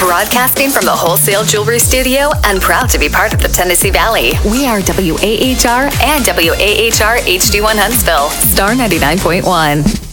Broadcasting from the Wholesale Jewelry Studio and proud to be part of the Tennessee Valley. We are WAHR and WAHR HD1 Huntsville, Star 99.1.